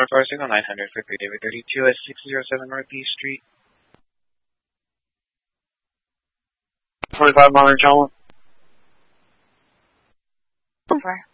for signal 900 for David 32 at 607 Northeast Street. 25 Modern John. Over.